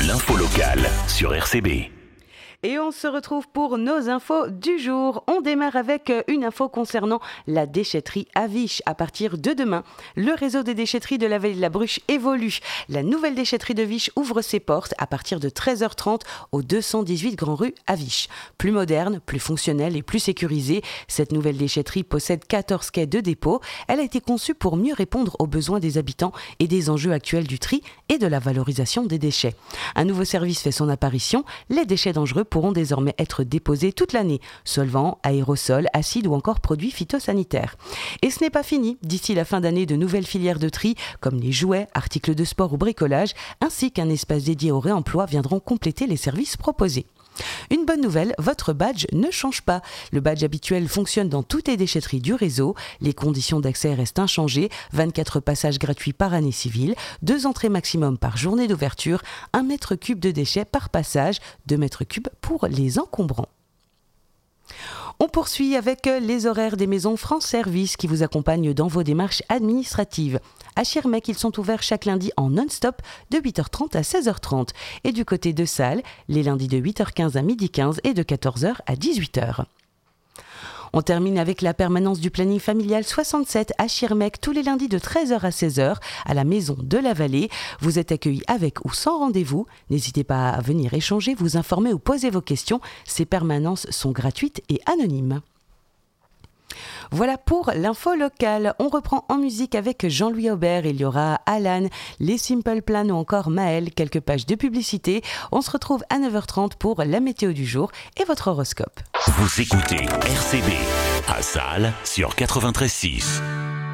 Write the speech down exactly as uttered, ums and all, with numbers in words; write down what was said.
L'info locale sur R C B. Et on se retrouve pour nos infos du jour. On démarre avec une info concernant la déchetterie à Viche. À partir de demain, le réseau des déchetteries de la vallée de la Bruche évolue. La nouvelle déchetterie de Viche ouvre ses portes à partir de treize heures trente au deux cent dix-huit Grand Rue à Viche. Plus moderne, plus fonctionnelle et plus sécurisée, cette nouvelle déchetterie possède quatorze quais de dépôt. Elle a été conçue pour mieux répondre aux besoins des habitants et des enjeux actuels du tri et de la valorisation des déchets. Un nouveau service fait son apparition. Les déchets dangereux pourront désormais être déposés toute l'année, solvants, aérosols, acides ou encore produits phytosanitaires. Et ce n'est pas fini. D'ici la fin d'année, de nouvelles filières de tri, comme les jouets, articles de sport ou bricolage, ainsi qu'un espace dédié au réemploi viendront compléter les services proposés. Une bonne nouvelle, votre badge ne change pas. Le badge habituel fonctionne dans toutes les déchetteries du réseau. Les conditions d'accès restent inchangées. vingt-quatre passages gratuits par année civile, deux entrées maximum par journée d'ouverture, un mètre cube de déchets par passage, deux mètres cubes pour les encombrants. On poursuit avec les horaires des maisons France Service qui vous accompagnent dans vos démarches administratives. À Schirmeck, ils sont ouverts chaque lundi en non-stop de huit heures trente à seize heures trente. Et du côté de Salles, les lundis de huit heures quinze à midi quinze et de quatorze heures à dix-huit heures. On termine avec la permanence du planning familial soixante-sept à Schirmeck tous les lundis de treize heures à seize heures à la Maison de la Vallée. Vous êtes accueillis avec ou sans rendez-vous. N'hésitez pas à venir échanger, vous informer ou poser vos questions. Ces permanences sont gratuites et anonymes. Voilà pour l'info locale. On reprend en musique avec Jean-Louis Aubert. Il y aura Alan, les Simple Plan ou encore Maël. Quelques pages de publicité. On se retrouve à neuf heures trente pour la météo du jour et votre horoscope. Vous écoutez R C B à Salles sur quatre-vingt-treize six.